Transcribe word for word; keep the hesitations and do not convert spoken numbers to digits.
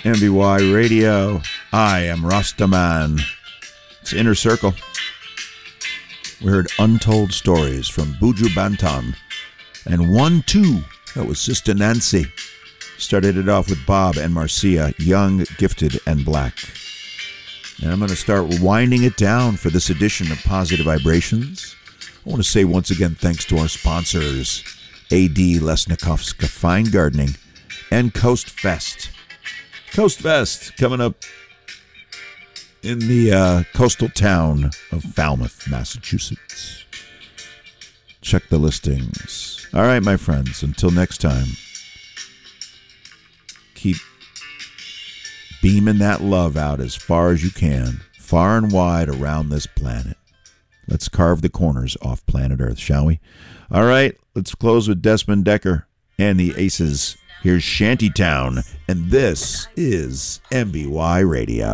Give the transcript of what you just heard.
M V Y Radio. I am Rastaman. It's Inner Circle. We heard Untold Stories from Buju Banton. And one, two, that was Sister Nancy. Started it off with Bob and Marcia, Young, Gifted, and Black. And I'm going to start winding it down for this edition of Positive Vibrations. I want to say once again thanks to our sponsors, A D Lesnikovska Fine Gardening and Coast Fest. Coast Fest coming up in the uh, coastal town of Falmouth, Massachusetts. Check the listings. All right, my friends, until next time, keep beaming that love out as far as you can, far and wide around this planet. Let's carve the corners off planet Earth, shall we? All right, let's close with Desmond Decker and the Aces. Here's Shantytown, and this is M V Y Radio.